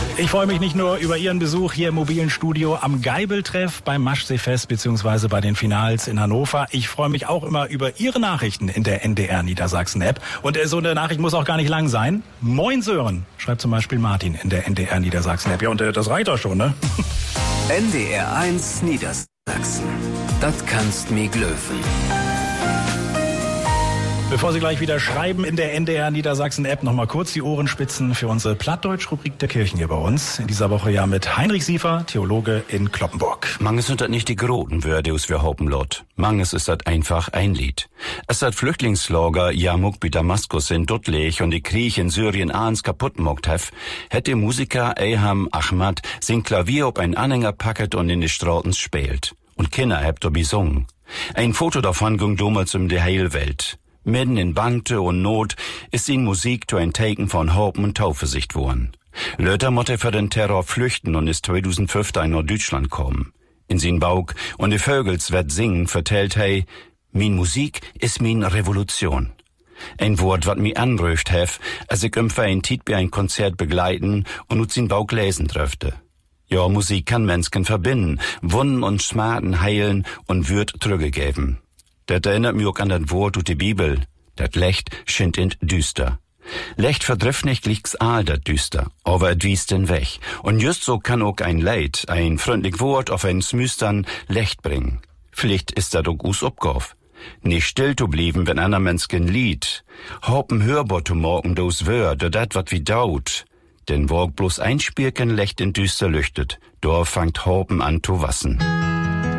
Ich freue mich nicht nur über Ihren Besuch hier im mobilen Studio am Geibeltreff beim Maschseefest bzw. bei den Finals in Hannover. Ich freue mich auch immer über Ihre Nachrichten in der NDR Niedersachsen App. Und so eine Nachricht muss auch gar nicht lang sein. Moin Sören, schreibt zum Beispiel Martin in der NDR Niedersachsen App. Ja, und das reicht doch schon, ne? NDR 1 Niedersachsen. Das kannst mi glöfen. Bevor Sie gleich wieder schreiben in der NDR Niedersachsen App, nochmal kurz die Ohren spitzen für unsere Plattdeutsch-Rubrik der Kirchen hier bei uns. In dieser Woche ja mit Heinrich Siefer, Theologe in Kloppenburg. Manches sind das nicht die großen Wörter, aus wir hopen lot. Manches ist das einfach ein Lied. Es hat Flüchtlingslager Yarmouk bei Damaskus in Duttlech und die Krieg in Syrien ahns kaputt mogt hef, hätte Musiker Eham Ahmad sein Klavier ob ein Anhänger packet und in die Straßen spielt. Und Kinder hebt er besungen. Ein Foto davon ging damals um die heile Welt. Mitten in Bangte und Not ist ihn Musik zu ein Taken von Hopen und Tauversicht worden. Löter motte für den Terror flüchten und ist 2015 nach Deutschland kommen. In sin Bauch und die Vögels wird singen, vertellt hey, min Musik ist min Revolution. Ein Wort, wat mi anröft hef, als ich für ein Tiet bei ein Konzert begleiten und ut sin Bauch lesen tröfte. Ja, Musik kann Menschen verbinden, Wunden und Schmerzen heilen und würd Trüge geben. Das erinnert mich auch an das Wort aus der Bibel. Das Licht schint in Düster. Licht verdrifft nicht liegt's all das Düster, aber es wiest den Weg. Und just so kann auch ein Leid, ein freundlich Wort auf ein Smüstern Licht bringen. Vielleicht ist das auch us Obgauf. Nicht still zu blieben, wenn einer Menschen lied. Hoppen hörbar zu morgen dos Wör, dat wat wie daut. Denn wo bloß ein Spierken Licht in Düster leuchtet, da fangt Hoppen an zu wassen.